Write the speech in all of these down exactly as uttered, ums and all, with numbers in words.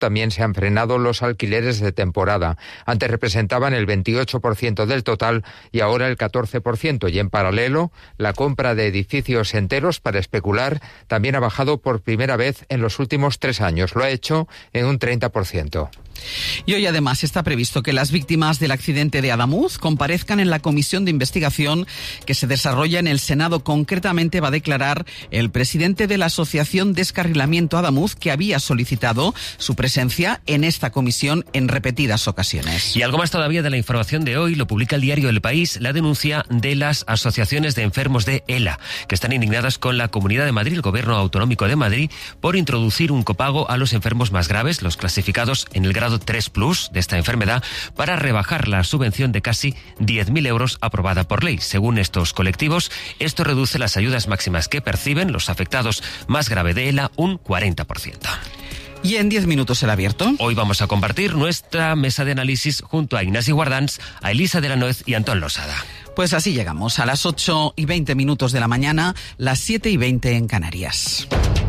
también se han frenado los alquileres de temporada. Antes representaban el veintiocho por ciento del total y ahora el catorce por ciento. Y en paralelo, la compra de edificios enteros para especular también ha bajado por primera vez en los últimos tres años. Lo ha hecho en un treinta por ciento. Y hoy además está previsto que las víctimas del accidente de Adamuz comparezcan en la comisión de investigación que se desarrolla en el Senado. Concretamente va a declarar el presidente de la Asociación Descarrilamiento Adamuz, que había solicitado su presencia en esta comisión en repetidas ocasiones. Y algo más todavía de la información de hoy lo publica el diario El País, la denuncia de las asociaciones de enfermos de ELA, que están indignadas con la Comunidad de Madrid, el Gobierno Autonómico de Madrid, por introducir un copago a los enfermos más graves, los clasificados en el grado tres plus de esta enfermedad, para rebajar la subvención de casi diez mil euros aprobada por ley. Según estos colectivos, esto reduce las ayudas máximas que perciben los afectados más grave de ELA un cuarenta por ciento. Y en diez minutos el abierto. Hoy vamos a compartir nuestra mesa de análisis junto a Ignasi Guardans, a Elisa de la Nuez y Antón Losada. Pues así llegamos a las ocho y veinte minutos de la mañana, las siete y veinte en Canarias.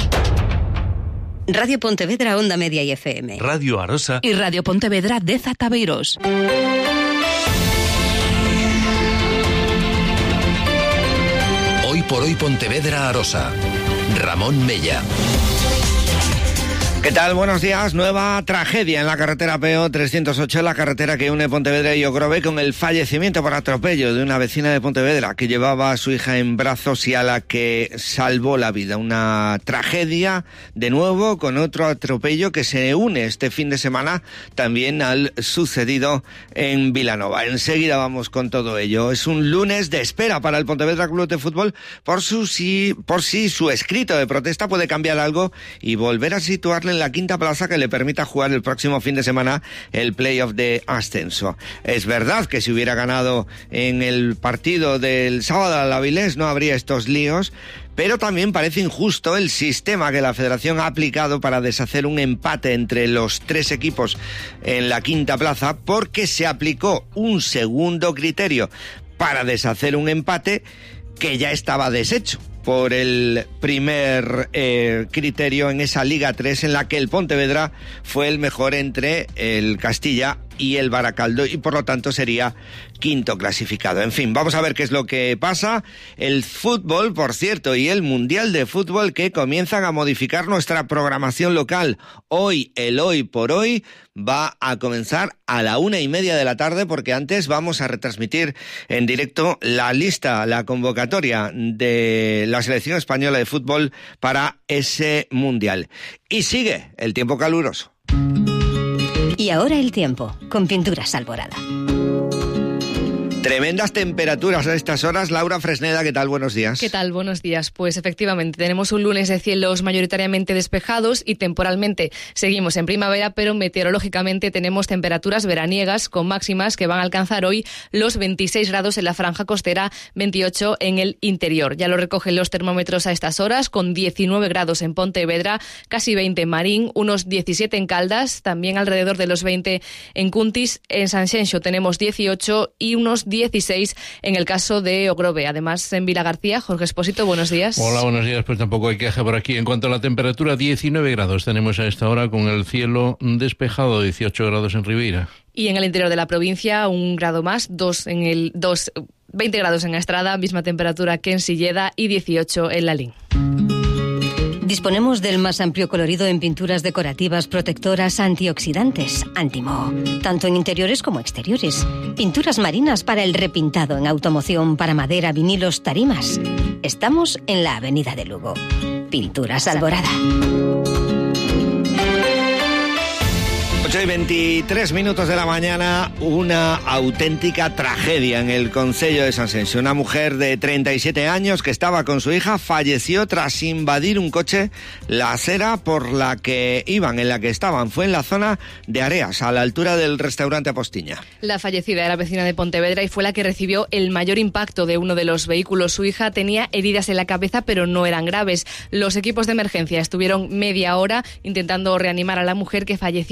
Radio Pontevedra, Onda Media y F M. Radio Arosa. Y Radio Pontevedra de Zataveiros. Hoy por hoy Pontevedra Arosa. Ramón Mella. ¿Qué tal? Buenos días. Nueva tragedia en la carretera P O trescientos ocho, la carretera que une Pontevedra y Ogrove, con el fallecimiento por atropello de una vecina de Pontevedra que llevaba a su hija en brazos y a la que salvó la vida. Una tragedia, de nuevo, con otro atropello que se une este fin de semana también al sucedido en Vilanova. Enseguida vamos con todo ello. Es un lunes de espera para el Pontevedra Club de Fútbol por, su, si, por si su escrito de protesta puede cambiar algo y volver a situarle en la quinta plaza que le permita jugar el próximo fin de semana el playoff de ascenso. Es verdad que si hubiera ganado en el partido del sábado al Avilés no habría estos líos, pero también parece injusto el sistema que la Federación ha aplicado para deshacer un empate entre los tres equipos en la quinta plaza, porque se aplicó un segundo criterio para deshacer un empate que ya estaba deshecho por el primer eh, criterio en esa Liga tres, en la que el Pontevedra fue el mejor entre el Castilla y el Baracaldo, y por lo tanto sería quinto clasificado. En fin, vamos a ver qué es lo que pasa. El fútbol, por cierto, y el Mundial de Fútbol, que comienzan a modificar nuestra programación local. Hoy, el hoy por hoy, va a comenzar a la una y media de la tarde, porque antes vamos a retransmitir en directo la lista, la convocatoria de la selección española de fútbol para ese Mundial. Y sigue el tiempo caluroso. Y ahora el tiempo, con Pinturas Alborada. Tremendas temperaturas a estas horas. Laura Fresneda, ¿qué tal? Buenos días. ¿Qué tal? Buenos días. Pues efectivamente, tenemos un lunes de cielos mayoritariamente despejados y temporalmente seguimos en primavera, pero meteorológicamente tenemos temperaturas veraniegas con máximas que van a alcanzar hoy los veintiséis grados en la franja costera, veintiocho en el interior. Ya lo recogen los termómetros a estas horas, con diecinueve grados en Pontevedra, casi veinte en Marín, unos diecisiete en Caldas, también alrededor de los veinte en Cuntis. En Sanxenxo tenemos dieciocho y unos dieciséis en el caso de Ogrove. Además, en Vilagarcía, Jorge Espósito, buenos días. Hola, buenos días. Pues tampoco hay queja por aquí. En cuanto a la temperatura, diecinueve grados tenemos a esta hora, con el cielo despejado, dieciocho grados en Ribeira. Y en el interior de la provincia, un grado más, dos en el dos, veinte grados en Estrada, misma temperatura que en Silleda, y dieciocho en Lalín. Disponemos del más amplio colorido en pinturas decorativas protectoras antioxidantes, Antimo, tanto en interiores como exteriores. Pinturas marinas para el repintado, en automoción, para madera, vinilos, tarimas. Estamos en la avenida de Lugo. Pinturas Alborada. ocho y veintitrés minutos de la mañana, una auténtica tragedia en el concello de Sanxenxo. Una mujer de treinta y siete años que estaba con su hija falleció tras invadir un coche la acera por la que iban, en la que estaban. Fue en la zona de Areas, a la altura del restaurante Apostiña. La fallecida era vecina de Pontevedra y fue la que recibió el mayor impacto de uno de los vehículos. Su hija tenía heridas en la cabeza, pero no eran graves. Los equipos de emergencia estuvieron media hora intentando reanimar a la mujer, que falleció en el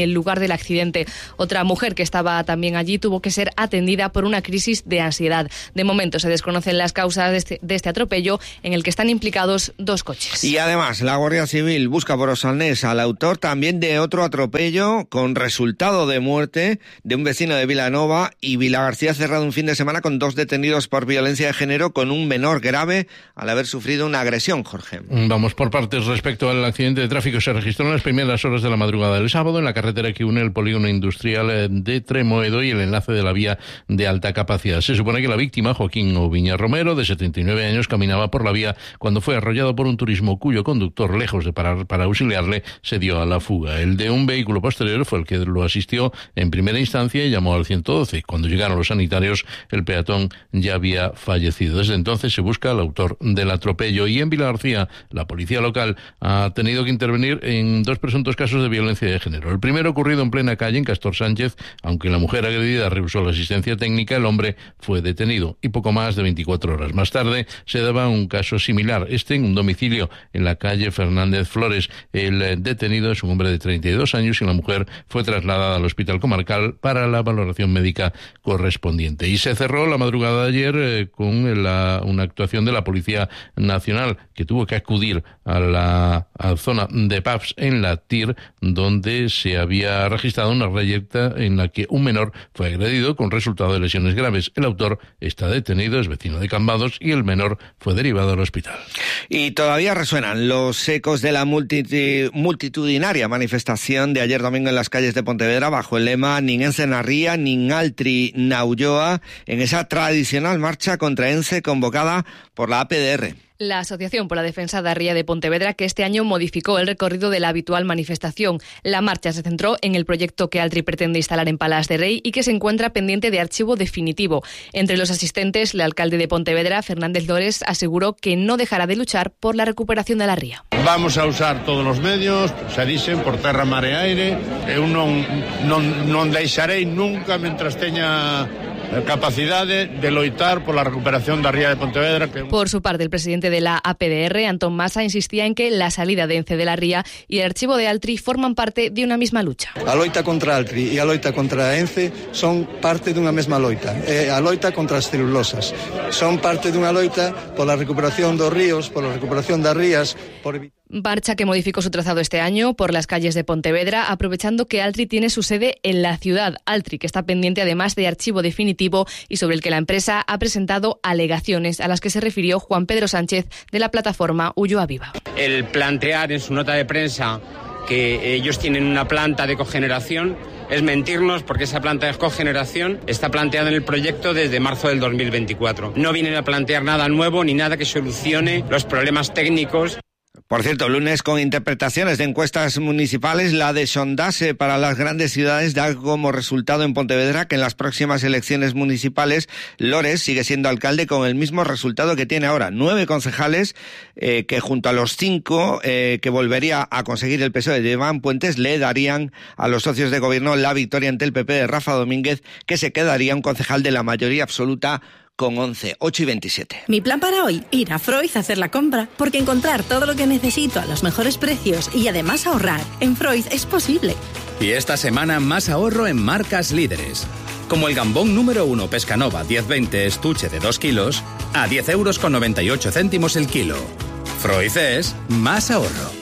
el lugar del accidente. Otra mujer que estaba también allí tuvo que ser atendida por una crisis de ansiedad. De momento se desconocen las causas de este, de este atropello, en el que están implicados dos coches. Y además, la Guardia Civil busca por Osalnés al autor también de otro atropello con resultado de muerte de un vecino de Vilanova, y Vilagarcía ha cerrado un fin de semana con dos detenidos por violencia de género, con un menor grave al haber sufrido una agresión, Jorge. Vamos por partes. Respecto al accidente de tráfico, se registró en las primeras horas de la madrugada del sábado en la carretera que une el polígono industrial de Tremoedo y el enlace de la vía de alta capacidad. Se supone que la víctima, Joaquín Oviña Romero, de setenta y nueve años, caminaba por la vía cuando fue arrollado por un turismo cuyo conductor, lejos de parar para auxiliarle, se dio a la fuga. El de un vehículo posterior fue el que lo asistió en primera instancia y llamó al ciento doce. Cuando llegaron los sanitarios, el peatón ya había fallecido. Desde entonces se busca al autor del atropello, y en Vilagarcía la policía local ha tenido que intervenir en dos presuntos casos de violencia de género. El primero ocurrido en plena calle en Castor Sánchez. Aunque la mujer agredida rehusó la asistencia técnica, el hombre fue detenido y poco más de veinticuatro horas más tarde se daba un caso similar, este en un domicilio en la calle Fernández Flores. El detenido es un hombre de treinta y dos años y la mujer fue trasladada al hospital comarcal para la valoración médica correspondiente. Y se cerró la madrugada de ayer eh, con la, una actuación de la Policía Nacional, que tuvo que acudir a la a zona de pubs en la T I R, donde se había registrado una reyerta en la que un menor fue agredido con resultado de lesiones graves. El autor está detenido, es vecino de Cambados, y el menor fue derivado al hospital. Y todavía resuenan los ecos de la multi- multitudinaria manifestación de ayer domingo en las calles de Pontevedra bajo el lema "Nin Ence na ría, nin altri na Ulloa", en esa tradicional marcha contra Ence convocada por la A P D R. La Asociación por la Defensa da Ría de Pontevedra, que este año modificó el recorrido de la habitual manifestación. La marcha se centró en el proyecto que Altri pretende instalar en Palas de Rey y que se encuentra pendiente de archivo definitivo. Entre los asistentes, el alcalde de Pontevedra, Fernández Lores, aseguró que no dejará de luchar por la recuperación de la ría. Vamos a usar todos os medios, se dixen, por terra, mar e aire. Eu non, non, non deixarei nunca, mentras teña capacidade de loitar por la recuperación da ría de Pontevedra. Que... Por su parte, el presidente de la A P D R, Antón Masa, insistía en que la salida de Ence de la ría y el archivo de Altri forman parte de una misma lucha. A loita contra Altri e a loita contra Ence son parte dunha mesma loita. E a loita contra as celulosas son parte dunha loita pola recuperación dos ríos, pola recuperación das rías, por... Marcha que modificó su trazado este año por las calles de Pontevedra, aprovechando que Altri tiene su sede en la ciudad. Altri, que está pendiente además de archivo definitivo y sobre el que la empresa ha presentado alegaciones a las que se refirió Juan Pedro Sánchez de la plataforma Ulloa Viva. El plantear en su nota de prensa que ellos tienen una planta de cogeneración es mentirnos, porque esa planta de cogeneración está planteada en el proyecto desde marzo del dos mil veinticuatro. No vienen a plantear nada nuevo ni nada que solucione los problemas técnicos. Por cierto, lunes con interpretaciones de encuestas municipales, la de Sondase para las grandes ciudades da como resultado en Pontevedra que en las próximas elecciones municipales Lores sigue siendo alcalde con el mismo resultado que tiene ahora. Nueve concejales eh, que junto a los cinco eh, que volvería a conseguir el P S O E de Iván Puentes le darían a los socios de gobierno la victoria ante el P P de Rafa Domínguez, que se quedaría un concejal de la mayoría absoluta con once, ocho y veintisiete. Mi plan para hoy, ir a Freud a hacer la compra, porque encontrar todo lo que necesito a los mejores precios y además ahorrar en Freud es posible. Y esta semana más ahorro en marcas líderes, como el gambón número uno Pescanova diez veinte estuche de dos kilos a diez euros con noventa y ocho céntimos el kilo. Freud es más ahorro.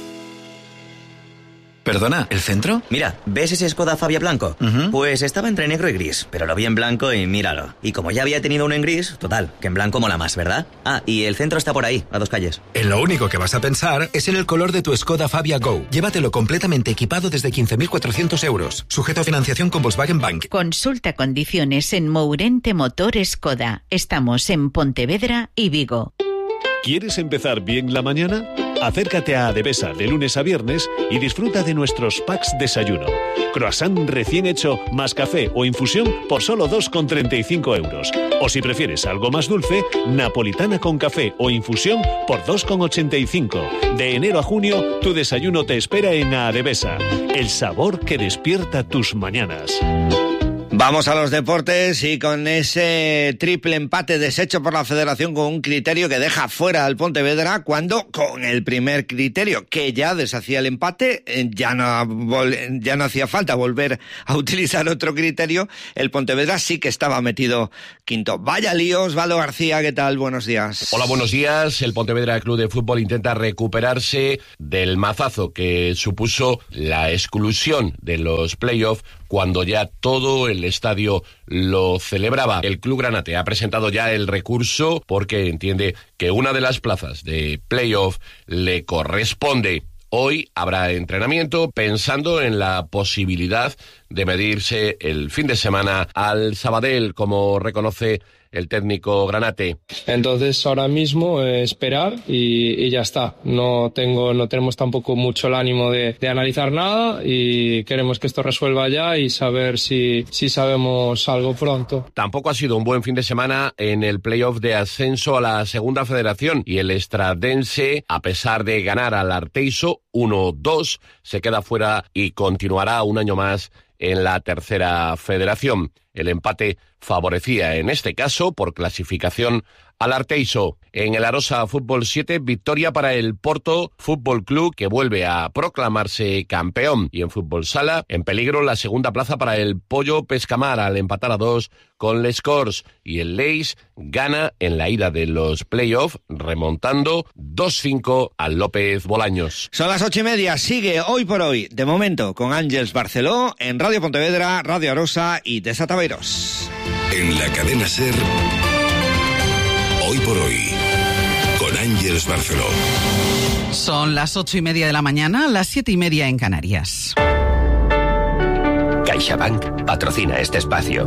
Perdona, ¿el centro? Mira, ¿ves ese Skoda Fabia blanco? Uh-huh. Pues estaba entre negro y gris, pero lo vi en blanco y míralo. Y como ya había tenido uno en gris, total, que en blanco mola más, ¿verdad? Ah, y el centro está por ahí, a dos calles. En lo único que vas a pensar es en el color de tu Skoda Fabia Go. Llévatelo completamente equipado desde quince mil cuatrocientos euros. Sujeto a financiación con Volkswagen Bank. Consulta condiciones en Mourente Motor Skoda. Estamos en Pontevedra y Vigo. ¿Quieres empezar bien la mañana? Acércate a Adevesa de lunes a viernes y disfruta de nuestros packs desayuno. Croissant recién hecho más café o infusión por solo dos con treinta y cinco euros. O si prefieres algo más dulce, napolitana con café o infusión por dos con ochenta y cinco. De enero a junio, tu desayuno te espera en Adevesa. El sabor que despierta tus mañanas. Vamos a los deportes y con ese triple empate deshecho por la Federación con un criterio que deja fuera al Pontevedra, cuando con el primer criterio que ya deshacía el empate, ya no, ya no hacía falta volver a utilizar otro criterio, el Pontevedra sí que estaba metido quinto. Vaya lío, Osvaldo García, ¿qué tal? Buenos días. Hola, buenos días. El Pontevedra Club de Fútbol intenta recuperarse del mazazo que supuso la exclusión de los playoffs cuando ya todo el estadio lo celebraba. El Club Granate ha presentado ya el recurso porque entiende que una de las plazas de playoff le corresponde. Hoy habrá entrenamiento pensando en la posibilidad de medirse el fin de semana al Sabadell, como reconoce el técnico Granate. Entonces ahora mismo eh, esperar y, y ya está. No tengo, no tenemos tampoco mucho el ánimo de, de analizar nada y queremos que esto resuelva ya y saber si, si sabemos algo pronto. Tampoco ha sido un buen fin de semana en el playoff de ascenso a la Segunda Federación y el estradense, a pesar de ganar al Arteiso uno dos, se queda fuera y continuará un año más en la Tercera Federación. El empate favorecía en este caso por clasificación al Arteiso. En el Arosa Fútbol siete, victoria para el Porto Fútbol Club, que vuelve a proclamarse campeón. Y en Fútbol Sala, en peligro la segunda plaza para el Pollo Pescamar al empatar a dos con Les Corts. Y el Leis gana en la ida de los playoffs, remontando dos cinco al López Bolaños. Son las ocho y media, sigue Hoy por Hoy, de momento, con Ángeles Barceló, en Radio Pontevedra, Radio Arosa y Desataveros. En la cadena SER, Hoy por Hoy, con Ángeles Barceló. Son las ocho y media de la mañana, las siete y media en Canarias. CaixaBank patrocina este espacio.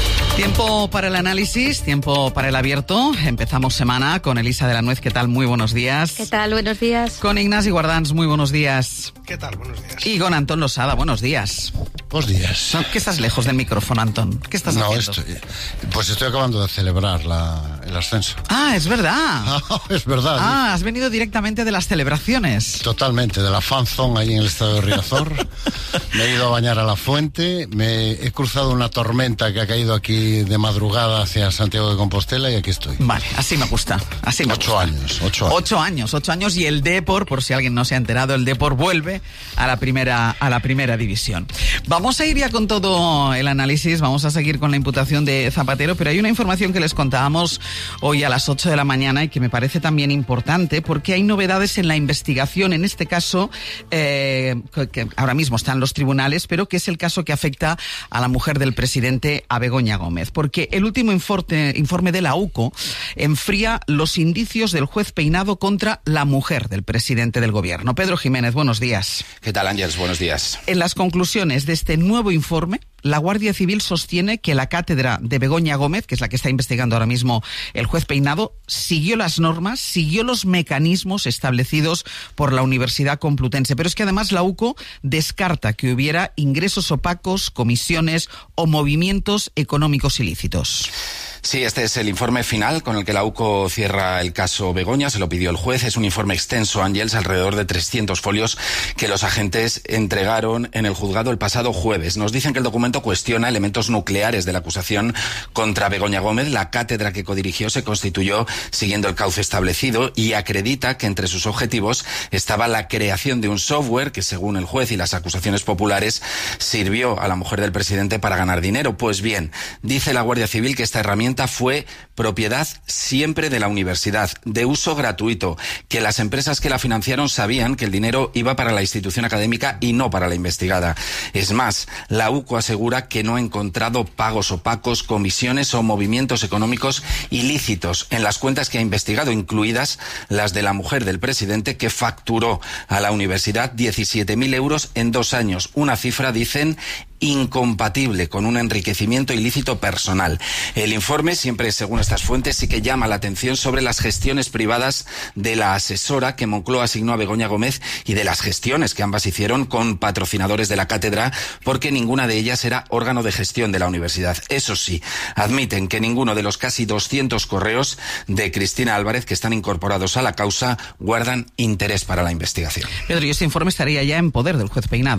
Tiempo para el análisis, tiempo para el abierto. Empezamos semana con Elisa de la Nuez. ¿Qué tal? Muy buenos días. ¿Qué tal? Buenos días. Con Ignasi Guardans. Muy buenos días. ¿Qué tal? Buenos días. Y con Antón Losada. Buenos días. Buenos días. ¿Qué estás lejos del micrófono, Antón? ¿Qué estás no, haciendo? Estoy, pues estoy acabando de celebrar la, el ascenso. Ah, es verdad. Ah, es verdad. Ah, has venido directamente de las celebraciones. Totalmente, de la fan zone ahí en el estadio de Riazor. Me he ido a bañar a la fuente, me he cruzado una tormenta que ha caído aquí de madrugada hacia Santiago de Compostela y aquí estoy. Vale, así me gusta. Así me ocho gusta. años, ocho años. Ocho años, ocho años y el Depor, por si alguien no se ha enterado, el Depor vuelve a la primera, a la primera división. Vamos a ir ya con todo el análisis, vamos a seguir con la imputación de Zapatero, pero hay una información que les contábamos hoy a las ocho de la mañana y que me parece también importante porque hay novedades en la investigación, en este caso, eh, que ahora mismo está en los tribunales, pero que es el caso que afecta a la mujer del presidente, a Begoña Gómez, porque el último informe, informe de la U C O enfría los indicios del juez Peinado contra la mujer del presidente del gobierno. Pedro Jiménez, buenos días. ¿Qué tal, Ángeles? Buenos días. En las conclusiones de este nuevo informe, la Guardia Civil sostiene que la cátedra de Begoña Gómez, que es la que está investigando ahora mismo el juez Peinado, siguió las normas, siguió los mecanismos establecidos por la Universidad Complutense. Pero es que además la U C O descarta que hubiera ingresos opacos, comisiones o movimientos económicos ilícitos. Sí, este es el informe final con el que la U C O cierra el caso Begoña. Se lo pidió el juez. Es un informe extenso, Ángeles, alrededor de trescientos folios que los agentes entregaron en el juzgado el pasado jueves. Nos dicen que el documento cuestiona elementos nucleares de la acusación contra Begoña Gómez. La cátedra que codirigió se constituyó siguiendo el cauce establecido y acredita que entre sus objetivos estaba la creación de un software que, según el juez y las acusaciones populares, sirvió a la mujer del presidente para ganar dinero. Pues bien, dice la Guardia Civil que esta herramienta fue propiedad siempre de la universidad, de uso gratuito, que las empresas que la financiaron sabían que el dinero iba para la institución académica y no para la investigada. Es más, la U C O asegura que no ha encontrado pagos opacos, comisiones o movimientos económicos ilícitos en las cuentas que ha investigado, incluidas las de la mujer del presidente, que facturó a la universidad diecisiete mil euros en dos años. Una cifra, dicen, incompatible con un enriquecimiento ilícito personal. El informe, siempre según estas fuentes, sí que llama la atención sobre las gestiones privadas de la asesora que Moncloa asignó a Begoña Gómez y de las gestiones que ambas hicieron con patrocinadores de la cátedra, porque ninguna de ellas era órgano de gestión de la universidad. Eso sí, admiten que ninguno de los casi doscientos correos de Cristina Álvarez que están incorporados a la causa guardan interés para la investigación. Pedro, ¿y este informe estaría ya en poder del juez Peinado?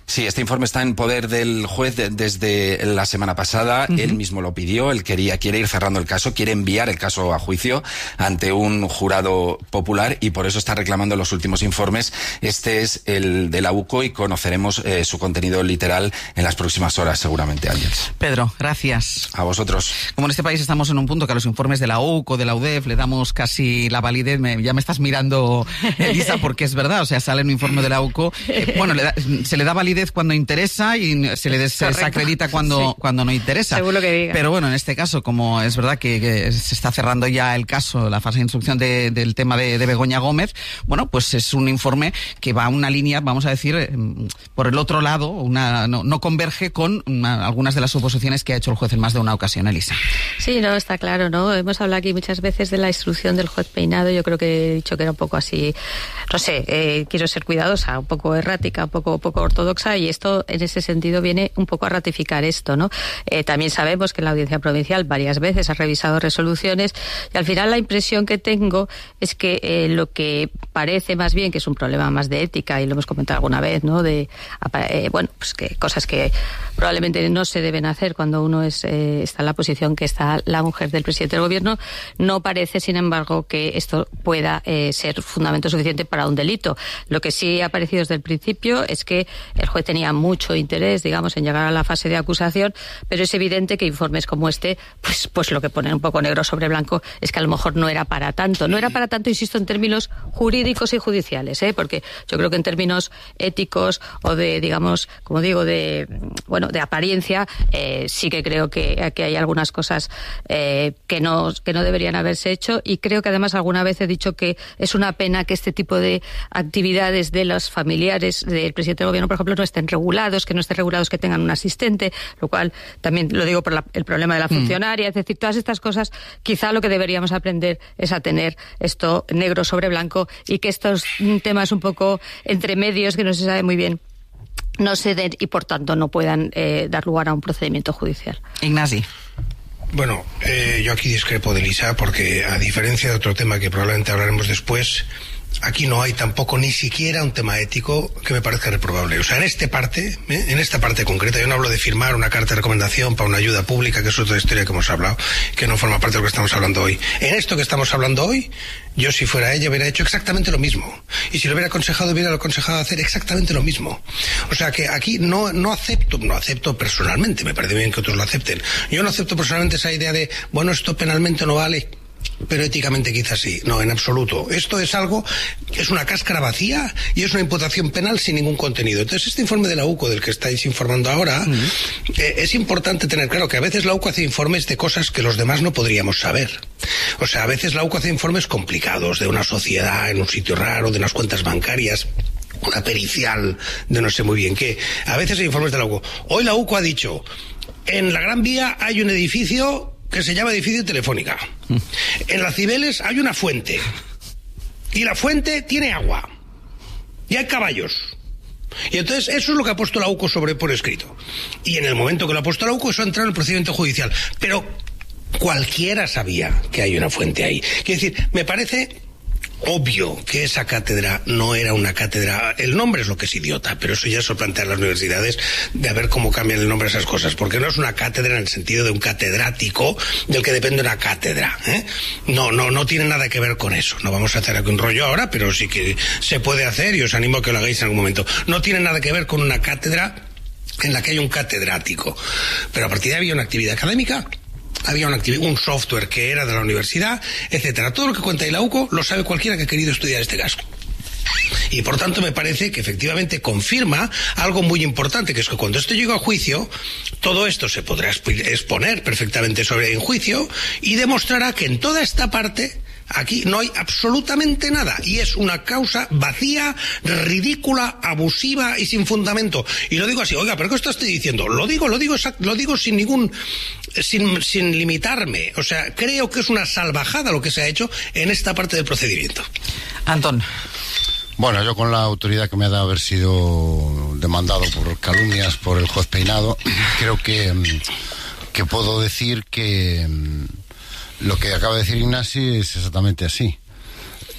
Sí, este informe está en poder del juez de, desde la semana pasada. Uh-huh. Él mismo lo pidió, él quería, quiere ir cerrando el caso, quiere enviar el caso a juicio ante un jurado popular y por eso está reclamando los últimos informes. Este es el de la U C O y conoceremos eh, su contenido literal en las próximas horas, seguramente, Ángeles. Pedro, gracias. A vosotros. Como en este país estamos en un punto que a los informes de la U C O, de la U D E F, le damos casi la validez, me, ya me estás mirando, Elisa, porque es verdad, o sea, sale un informe de la U C O, eh, bueno, le da, se le da validez cuando interesa y se le des, desacredita cuando, sí. cuando no interesa. Según lo que diga. Pero bueno, en este caso, como es verdad que, que se está cerrando ya el caso, la fase de instrucción de, del tema de, de Begoña Gómez, bueno, pues es un informe que va a una línea, vamos a decir, por el otro lado, una, no, no converge con una, algunas de las suposiciones que ha hecho el juez en más de una ocasión, Elisa. Sí, no, está claro, ¿no? Hemos hablado aquí muchas veces de la instrucción del juez Peinado, yo creo que he dicho que era un poco así, no sé, eh, quiero ser cuidadosa, un poco errática, un poco, un poco ortodoxa, y esto en ese sentido viene un poco a ratificar esto, ¿no? Eh, también sabemos que la Audiencia Provincial varias veces ha revisado resoluciones y al final la impresión que tengo es que eh, lo que parece más bien que es un problema más de ética, y lo hemos comentado alguna vez, ¿no? De, eh, bueno, pues que cosas que probablemente no se deben hacer cuando uno es eh, está en la posición que está la mujer del presidente del gobierno, no parece, sin embargo, que esto pueda eh, ser fundamento suficiente para un delito. Lo que sí ha parecido desde el principio es que el juez tenía mucho interés, digamos, en llegar a la fase de acusación, pero es evidente que informes como este, pues, pues lo que ponen un poco negro sobre blanco es que a lo mejor no era para tanto. No era para tanto, insisto, en términos jurídicos y judiciales, ¿eh? Porque yo creo que en términos éticos o de, digamos, como digo, de, bueno, de apariencia, eh, sí que creo que, que hay algunas cosas eh, que no, que no deberían haberse hecho, y creo que además alguna vez he dicho que es una pena que este tipo de actividades de los familiares del presidente del gobierno, por ejemplo, no estén regulados, que no estén regulados, que tengan un asistente, lo cual también lo digo por la, el problema de la funcionaria, mm. es decir, todas estas cosas, quizá lo que deberíamos aprender es a tener esto negro sobre blanco y que estos temas un poco entre medios que no se sabe muy bien no se den y por tanto no puedan eh, dar lugar a un procedimiento judicial. Ignasi. Bueno, eh, yo aquí discrepo de Elisa porque, a diferencia de otro tema que probablemente hablaremos después, aquí no hay tampoco ni siquiera un tema ético que me parezca reprobable. O sea, en esta parte, ¿eh? en esta parte concreta, yo no hablo de firmar una carta de recomendación para una ayuda pública, que es otra historia que hemos hablado, que no forma parte de lo que estamos hablando hoy. En esto que estamos hablando hoy, yo si fuera ella hubiera hecho exactamente lo mismo. Y si lo hubiera aconsejado, hubiera aconsejado hacer exactamente lo mismo. O sea que aquí no, no acepto, no acepto personalmente, me parece bien que otros lo acepten. Yo no acepto personalmente esa idea de, bueno, esto penalmente no vale, pero éticamente quizás sí. No, en absoluto. Esto es algo, es una cáscara vacía y es una imputación penal sin ningún contenido. Entonces, este informe de la U C O del que estáis informando ahora, uh-huh. eh, es importante tener claro que a veces la U C O hace informes de cosas que los demás no podríamos saber. O sea, a veces la U C O hace informes complicados de una sociedad en un sitio raro, de unas cuentas bancarias, una pericial de no sé muy bien qué. A veces hay informes de la U C O. Hoy la U C O ha dicho, en la Gran Vía hay un edificio que se llama edificio Telefónica. En las Cibeles hay una fuente. Y la fuente tiene agua. Y hay caballos. Y entonces eso es lo que ha puesto la U C O sobre por escrito. Y en el momento que lo ha puesto la U C O, eso ha entrado en el procedimiento judicial. Pero cualquiera sabía que hay una fuente ahí. Quiero decir, me parece obvio que esa cátedra no era una cátedra. El nombre es lo que es idiota, pero eso ya se plantea en las universidades, de a ver cómo cambian el nombre de esas cosas, porque no es una cátedra en el sentido de un catedrático del que depende una cátedra, ¿eh? No, no, no tiene nada que ver con eso. No vamos a hacer aquí un rollo ahora, pero sí que se puede hacer y os animo a que lo hagáis en algún momento. No tiene nada que ver con una cátedra en la que hay un catedrático, pero a partir de ahí había una actividad académica, había una actividad, un software que era de la universidad, etcétera. Todo lo que cuenta ahí la U C O lo sabe cualquiera que ha querido estudiar este caso. Y por tanto me parece que efectivamente confirma algo muy importante, que es que cuando esto llegue a juicio, todo esto se podrá exponer perfectamente sobre en juicio y demostrará que en toda esta parte aquí no hay absolutamente nada y es una causa vacía, ridícula, abusiva y sin fundamento. Y lo digo así, oiga, ¿pero qué esto estoy diciendo? Lo digo, lo digo, lo digo sin ningún, sin, sin limitarme. O sea, creo que es una salvajada lo que se ha hecho en esta parte del procedimiento. Antón. Bueno, yo con la autoridad que me ha dado haber sido demandado por calumnias por el juez Peinado, creo que, que puedo decir que lo que acaba de decir Ignasi es exactamente así.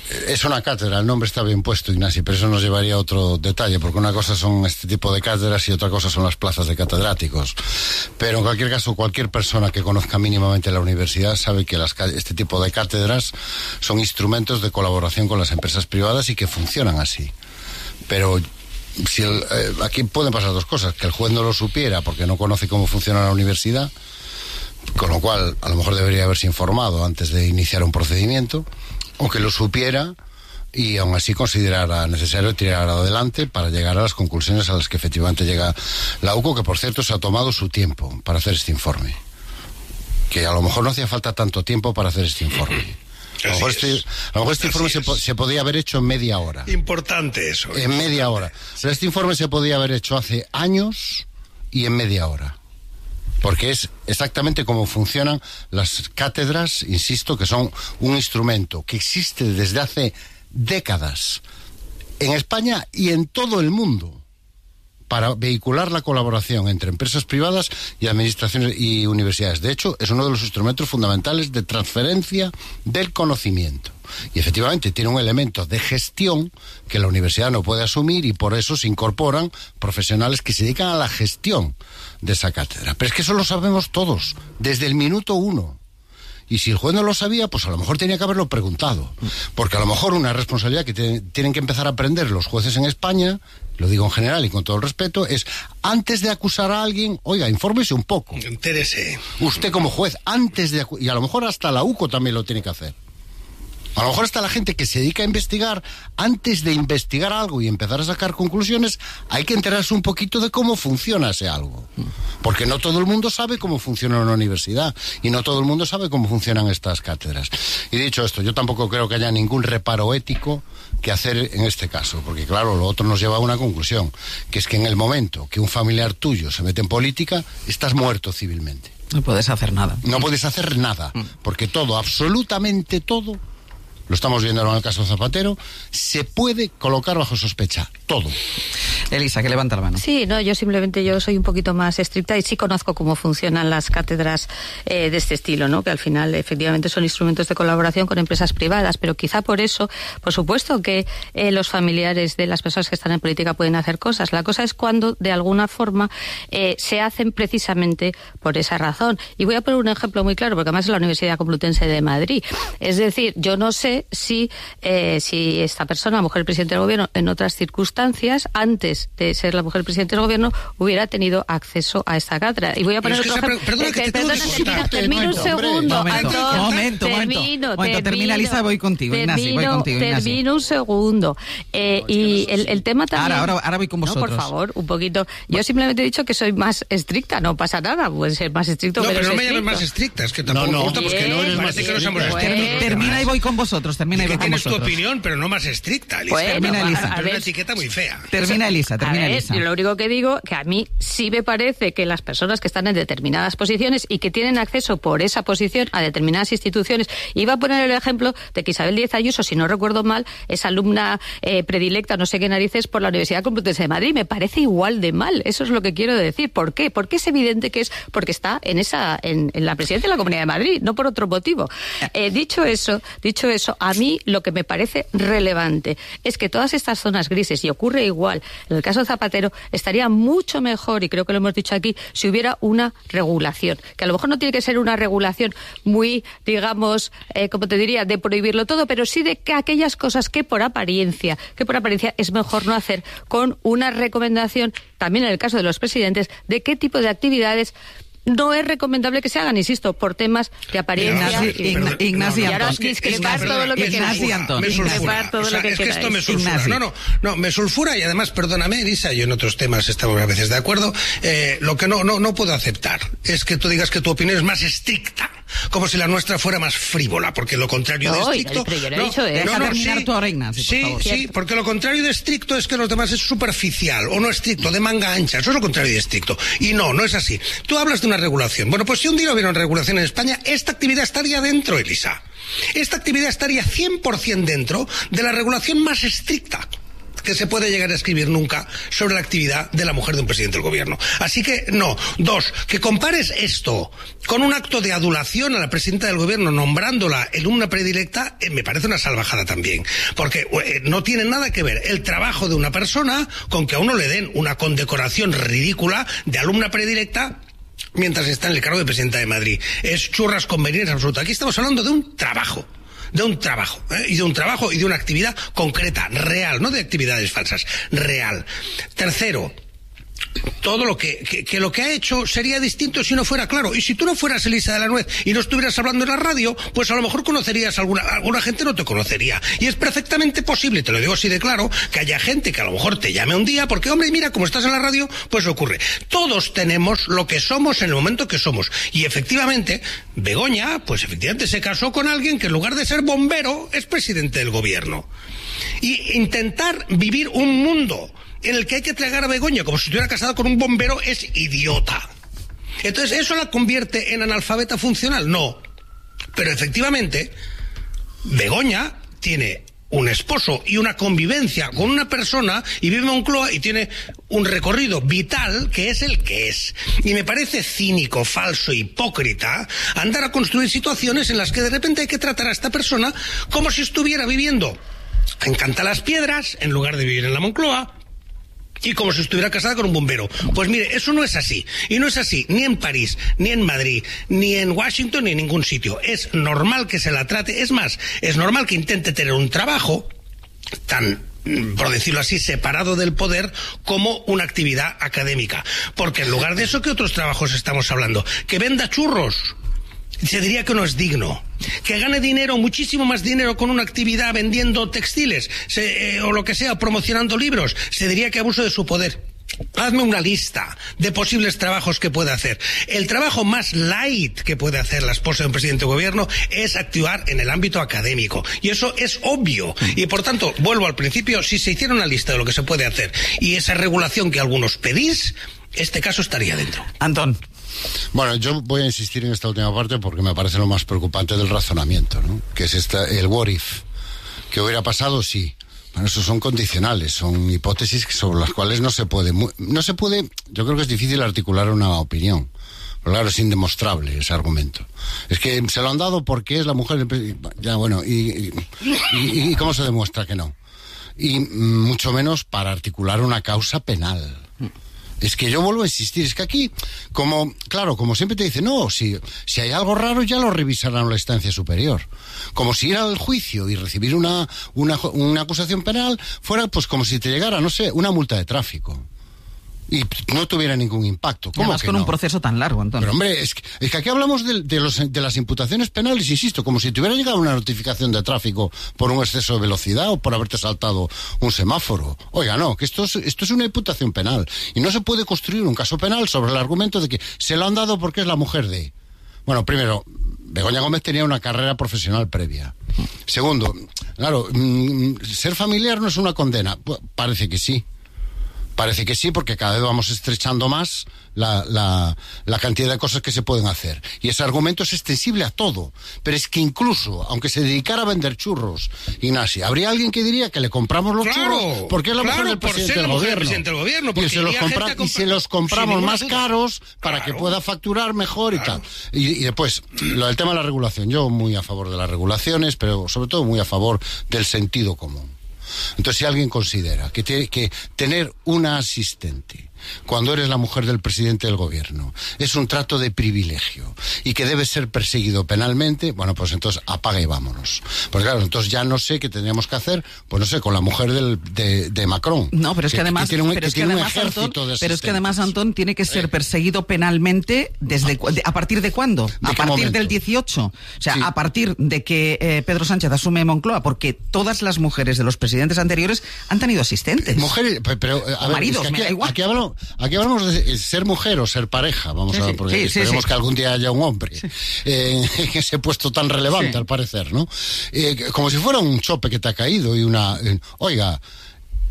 es una cátedra, el nombre está bien puesto, Ignacio, pero eso nos llevaría a otro detalle, porque una cosa son este tipo de cátedras y otra cosa son las plazas de catedráticos. Pero en cualquier caso, cualquier persona que conozca mínimamente la universidad sabe que las, este tipo de cátedras son instrumentos de colaboración con las empresas privadas y que funcionan así. Pero si el, eh, aquí pueden pasar dos cosas, que el juez no lo supiera porque no conoce cómo funciona la universidad, con lo cual a lo mejor debería haberse informado antes de iniciar un procedimiento, o que lo supiera y aún así considerara necesario tirar adelante para llegar a las conclusiones a las que efectivamente llega la U C O, que por cierto se ha tomado su tiempo para hacer este informe, que a lo mejor no hacía falta tanto tiempo para hacer este informe. A lo mejor este, a lo mejor este informe se, se podía haber hecho en media hora. Importante eso. En media hora. Pero este informe se podía haber hecho hace años y en media hora. Porque es exactamente cómo funcionan las cátedras, insisto, que son un instrumento que existe desde hace décadas en España y en todo el mundo para vehicular la colaboración entre empresas privadas y administraciones y universidades. De hecho, es uno de los instrumentos fundamentales de transferencia del conocimiento. Y efectivamente tiene un elemento de gestión que la universidad no puede asumir y por eso se incorporan profesionales que se dedican a la gestión de esa cátedra. Pero es que eso lo sabemos todos, desde el minuto uno. Y si el juez no lo sabía, pues a lo mejor tenía que haberlo preguntado. Porque a lo mejor una responsabilidad que te, tienen que empezar a aprender los jueces en España, lo digo en general y con todo el respeto, es antes de acusar a alguien, oiga, infórmese un poco. Entérese. Usted como juez, antes de acu- y a lo mejor hasta la U C O también lo tiene que hacer. A lo mejor hasta la gente que se dedica a investigar, antes de investigar algo y empezar a sacar conclusiones, hay que enterarse un poquito de cómo funciona ese algo. Porque no todo el mundo sabe cómo funciona una universidad y no todo el mundo sabe cómo funcionan estas cátedras. Y dicho esto, yo tampoco creo que haya ningún reparo ético que hacer en este caso, porque claro, lo otro nos lleva a una conclusión, que es que en el momento que un familiar tuyo se mete en política, estás muerto civilmente. No puedes hacer nada. No puedes hacer nada, porque todo, absolutamente todo, lo estamos viendo en el caso Zapatero, se puede colocar bajo sospecha, todo. Elisa, que levanta la mano. Sí, no, yo simplemente yo soy un poquito más estricta y sí conozco cómo funcionan las cátedras eh, de este estilo, ¿no? Que al final efectivamente son instrumentos de colaboración con empresas privadas, pero quizá por eso, por supuesto que eh, los familiares de las personas que están en política pueden hacer cosas. La cosa es cuando de alguna forma eh, se hacen precisamente por esa razón. Y voy a poner un ejemplo muy claro, porque además es la Universidad Complutense de Madrid. Es decir, yo no sé si eh, si esta persona, mujer presidente del gobierno, en otras circunstancias, antes de ser la mujer presidente del gobierno, hubiera tenido acceso a esta cátedra. Y voy a poner otro ejemplo. Perdona, que te tengo que cortar. Termino un segundo. Momento, Anton, momento, termino, momento. Termina, Elisa, voy contigo. Termino, Ignacio, voy contigo, Ignacio. Termino un segundo. Eh, no, y no el, el tema también... Ahora, ahora, ahora voy con vosotros. No, por favor, un poquito. Yo simplemente he dicho que soy más estricta, no pasa nada. Puede ser más estricto, no, pero pero no me llames más estricta, es que tampoco no, no, me gusta, porque no eres más estricta. No pues, termina y voy con vosotros, termina y voy con vosotros. Tienes tu opinión, pero no más estricta, Elisa. Bueno, termina, Elisa. Es una etiqueta muy fea. Termina, Elisa, termina, a ver, Elisa. Yo lo único que digo que a mí sí me parece que las personas que están en determinadas posiciones y que tienen acceso por esa posición a determinadas instituciones, iba a poner el ejemplo de que Isabel Díez Ayuso, si no recuerdo mal, es alumna eh, predilecta, no sé qué narices, por la Universidad Complutense de Madrid. Me parece igual de mal, eso es lo que quiero decir. ¿Por qué? Porque es evidente que es porque está en esa en, en la presidencia de la Comunidad de Madrid, no por otro motivo. Eh, dicho eso, dicho eso, a mí lo que me parece relevante es que todas estas zonas grises, y ocurre igual en el caso de Zapatero, estaría mucho mejor, y creo que lo hemos dicho aquí, si hubiera una regulación, que a lo mejor no tiene que ser una regulación muy, digamos, eh, como te diría, de prohibirlo todo, pero sí de que aquellas cosas que por apariencia, que por apariencia es mejor no hacer, con una recomendación, también en el caso de los presidentes, de qué tipo de actividades no es recomendable que se hagan, insisto, por temas de apariencia. Ignacio y ahora discrepar todo lo que queráis. Me sulfura. O sea, es que esto me sulfura. No, no, no, me sulfura y además, perdóname, Elisa, yo en otros temas estamos a veces de acuerdo. Eh, lo que no, no, no puedo aceptar es que tú digas que tu opinión es más estricta, como si la nuestra fuera más frívola, porque lo contrario de no, estricto. Pero yo no, no, he dicho eso. No, no, terminar sí, tu hora, Ignacio, por sí, favor. sí, porque lo contrario de estricto es que los demás es superficial o no estricto, de manga ancha. Eso es lo contrario de estricto. Y no, no es así. Tú hablas de una regulación. Bueno, pues si un día hubiera una regulación en España, esta actividad estaría dentro, Elisa. Esta actividad estaría cien por ciento dentro de la regulación más estricta. que se puede llegar a escribir nunca sobre la actividad de la mujer de un presidente del gobierno. Así que, no. Dos, que compares esto con un acto de adulación a la presidenta del gobierno nombrándola alumna predilecta, eh, me parece una salvajada también. Porque eh, no tiene nada que ver el trabajo de una persona con que a uno le den una condecoración ridícula de alumna predilecta mientras está en el cargo de presidenta de Madrid. Es churras conveniencia absoluta. Aquí estamos hablando de un trabajo. De un trabajo, ¿eh? y de un trabajo y de una actividad concreta, real, no de actividades falsas, real. Tercero, todo lo que, que, que lo que ha hecho sería distinto si no fuera claro. Y si tú no fueras Elisa de la Nuez y no estuvieras hablando en la radio, pues a lo mejor conocerías a alguna, alguna gente no te conocería. Y es perfectamente posible, te lo digo así de claro, que haya gente que a lo mejor te llame un día porque, hombre, mira, como estás en la radio, pues ocurre. Todos tenemos lo que somos en el momento que somos. Y efectivamente, Begoña, pues efectivamente se casó con alguien que en lugar de ser bombero, es presidente del gobierno. Y intentar vivir un mundo en el que hay que tragar a Begoña como si estuviera casada con un bombero es idiota. Entonces, ¿eso la convierte en analfabeta funcional? No. Pero efectivamente, Begoña tiene un esposo y una convivencia con una persona y vive en Moncloa y tiene un recorrido vital que es el que es. Y me parece cínico, falso, hipócrita andar a construir situaciones en las que de repente hay que tratar a esta persona como si estuviera viviendo en Cantalaspiedras en lugar de vivir en la Moncloa, y como si estuviera casada con un bombero. Pues mire, eso no es así. Y no es así ni en París, ni en Madrid, ni en Washington, ni en ningún sitio. Es normal que se la trate. Es más, es normal que intente tener un trabajo tan, por decirlo así, separado del poder como una actividad académica. Porque en lugar de eso, ¿qué otros trabajos estamos hablando? Que venda churros. Se diría que no es digno. Que gane dinero, muchísimo más dinero con una actividad vendiendo textiles se, eh, o lo que sea, promocionando libros, se diría que abuso de su poder. Hazme una lista de posibles trabajos que puede hacer. El trabajo más light que puede hacer la esposa de un presidente de gobierno es actuar en el ámbito académico. Y eso es obvio. Y por tanto, vuelvo al principio, si se hiciera una lista de lo que se puede hacer y esa regulación que algunos pedís, este caso estaría dentro. Antón. Bueno, yo voy a insistir en esta última parte porque me parece lo más preocupante del razonamiento, ¿no? Que es esta, el what if. ¿Qué hubiera pasado? Sí. Bueno, esos son condicionales, son hipótesis sobre las cuales no se puede, no se puede, yo creo que es difícil articular una opinión. Pero claro, es indemostrable ese argumento. Es que se lo han dado porque es la mujer del... Ya, bueno, y, y, y, y ¿cómo se demuestra que no? Y mucho menos para articular una causa penal. Es que yo vuelvo a insistir, es que aquí, como, claro, como siempre te dicen, no, si, si hay algo raro ya lo revisarán en la instancia superior. Como si ir al juicio y recibir una, una, una acusación penal fuera, pues como si te llegara, no sé, una multa de tráfico. Y no tuviera ningún impacto. ¿Cómo Además que con no? un proceso tan largo, Antonio. Pero hombre, es que, es que aquí hablamos de, de, los, de las imputaciones penales, insisto, como si te hubiera llegado una notificación de tráfico por un exceso de velocidad o por haberte saltado un semáforo. Oiga, no, que esto es, esto es una imputación penal. Y no se puede construir un caso penal sobre el argumento de que se lo han dado porque es la mujer de... Bueno, primero, Begoña Gómez tenía una carrera profesional previa. Segundo, claro, mmm, ser familiar no es una condena. Pues parece que sí. Parece que sí, porque cada vez vamos estrechando más la, la, la cantidad de cosas que se pueden hacer. Y ese argumento es extensible a todo. Pero es que incluso, aunque se dedicara a vender churros, Ignacio, habría alguien que diría que le compramos los claro, churros porque es la claro, mujer del por presidente, ser del la mujer gobierno. del presidente del gobierno. Y Porque se, los compra, y se los compramos más duda. caros para Claro. que pueda facturar mejor y Claro. tal. Y, y después, lo del tema de la regulación. Yo muy a favor de las regulaciones, pero sobre todo muy a favor del sentido común. Entonces, si alguien considera que, te, que tener una asistente cuando eres la mujer del presidente del gobierno es un trato de privilegio y que debe ser perseguido penalmente, bueno, pues entonces apaga y vámonos. Pues claro, entonces ya no sé qué tendríamos que hacer, pues no sé, con la mujer del, de, de Macron. No, pero es que, que además, que tiene un, pero que es que tiene un además, ejército Antón, de pero es que además, asistentes. Antón, tiene que ser perseguido penalmente desde cu- de- a partir de cuándo? ¿De A qué partir momento? del dieciocho. O sea, Sí. a partir de que eh, Pedro Sánchez asume Moncloa, porque todas las mujeres de los presidentes anteriores han tenido asistentes. Mujeres, pe- pero a O ver, maridos, es que me da aquí, igual. aquí hablamos, aquí hablamos de ser mujer o ser pareja, vamos Sí, a ver, sí, porque sí, sí, esperemos sí. que algún día haya un hombre eh, en ese puesto tan relevante, Sí. al parecer, ¿no? Eh, como si fuera un chope que te ha caído y una... eh, oiga,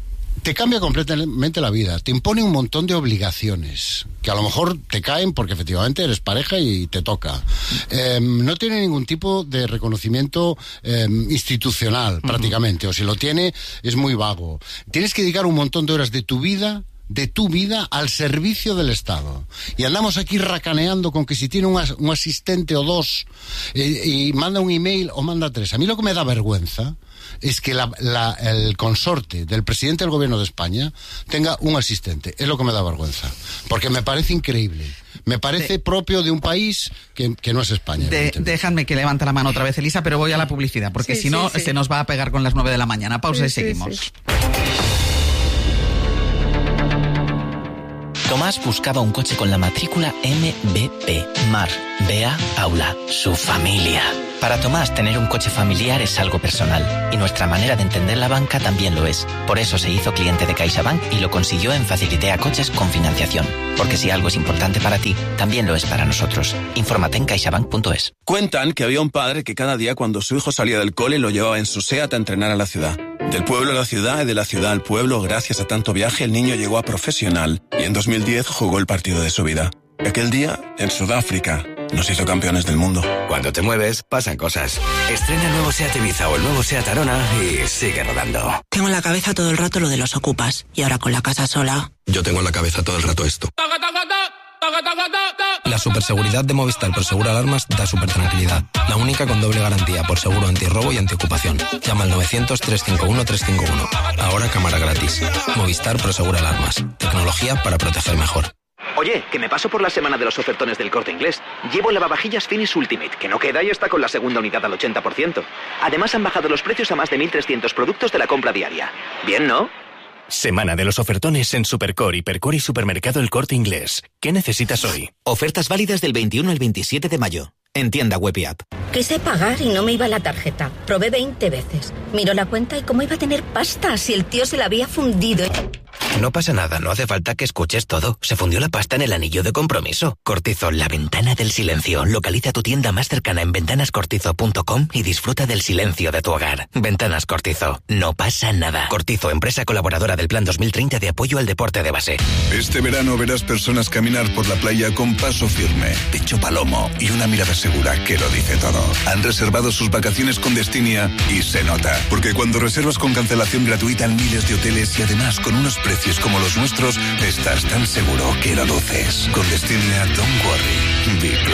te cambia completamente la vida, te impone un montón de obligaciones que a lo mejor te caen porque efectivamente eres pareja y te toca. Eh, no tiene ningún tipo de reconocimiento eh, institucional, prácticamente, uh-huh. o si lo tiene, es muy vago. Tienes que dedicar un montón de horas de tu vida de tu vida al servicio del Estado. Y andamos aquí racaneando con que si tiene un, as, un asistente o dos eh, y manda un email o manda tres. A mí lo que me da vergüenza es que la, la, el consorte del presidente del gobierno de España tenga un asistente. Es lo que me da vergüenza. Porque me parece increíble. Me parece de, propio de un país que, que no es España. De, déjame que levante la mano otra vez, Elisa, pero voy a la publicidad, porque sí, si no sí, sí. se nos va a pegar con las nueve de la mañana. Pausa sí, y seguimos. Sí, sí. Tomás buscaba un coche con la matrícula M B P, Mar, Bea, Aula, su familia. Para Tomás, tener un coche familiar es algo personal, y nuestra manera de entender la banca también lo es. Por eso se hizo cliente de CaixaBank y lo consiguió en Facilitea Coches con financiación. Porque si algo es importante para ti, también lo es para nosotros. Infórmate en caixabank punto es. Cuentan que había un padre que cada día cuando su hijo salía del cole lo llevaba en su SEAT a entrenar a la ciudad. Del pueblo a la ciudad y de la ciudad al pueblo, gracias a tanto viaje, el niño llegó a profesional y en dos mil diez jugó el partido de su vida. Aquel día, en Sudáfrica, nos hizo campeones del mundo. Cuando te mueves, pasan cosas. Estrena el nuevo SEAT Ibiza o el nuevo SEAT Arona y sigue rodando. Tengo en la cabeza todo el rato lo de los ocupas. Y ahora con la casa sola... Yo tengo en la cabeza todo el rato esto. La superseguridad de Movistar por Seguro Alarmas da super tranquilidad. La única con doble garantía por seguro antirrobo y antiocupación. Llama al novecientos, trescientos cincuenta y uno, trescientos cincuenta y uno. Ahora cámara gratis. Movistar por Seguro Alarmas. Tecnología para proteger mejor. Oye, que me paso por la semana de los ofertones del Corte Inglés. Llevo lavavajillas Finish Ultimate, que no queda y está con la segunda unidad al ochenta por ciento. Además han bajado los precios a más de mil trescientos productos de la compra diaria. Bien, ¿no? Semana de los ofertones en Supercore, Hipercore y Supermercado El Corte Inglés. ¿Qué necesitas hoy? Ofertas válidas del veintiuno al veintisiete de mayo. En tienda web y app. Quise pagar y no me iba la tarjeta. Probé veinte veces. Miro la cuenta y cómo iba a tener pasta si el tío se la había fundido. No pasa nada, no hace falta que escuches todo. Se fundió la pasta en el anillo de compromiso. Cortizo, la ventana del silencio. Localiza tu tienda más cercana en ventanas cortizo punto com y disfruta del silencio de tu hogar. Ventanas Cortizo, no pasa nada. Cortizo, empresa colaboradora del Plan dos mil treinta de apoyo al deporte de base. Este verano verás personas caminar por la playa con paso firme, pecho palomo y una mirada segura que lo dice todo. Han reservado sus vacaciones con Destinia y se nota. Porque cuando reservas con cancelación gratuita en miles de hoteles y además con unos precios como los nuestros, estás tan seguro que lo luces. Con Destinia, don't worry. Be